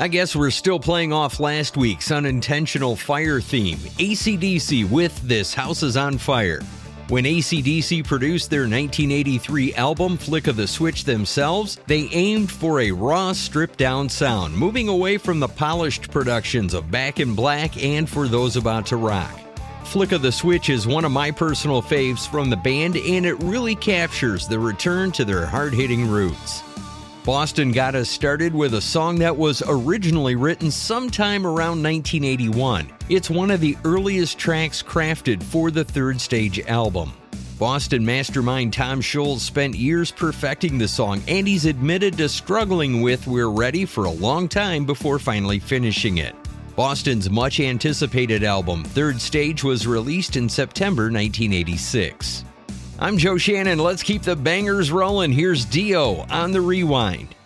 I guess we're still playing off last week's unintentional fire theme, AC/DC with This House is on Fire. When AC/DC produced their 1983 album Flick of the Switch themselves, they aimed for a raw, stripped-down sound, moving away from the polished productions of Back in Black and For Those About to Rock. Flick of the Switch is one of my personal faves from the band, and it really captures the return to their hard-hitting roots. Boston got us started with a song that was originally written sometime around 1981. It's one of the earliest tracks crafted for the Third Stage album. Boston mastermind Tom Scholz spent years perfecting the song, and he's admitted to struggling with We're Ready for a long time before finally finishing it. Boston's much-anticipated album, Third Stage, was released in September 1986. I'm Joe Shannon. Let's keep the bangers rolling. Here's Dio on the Rewind.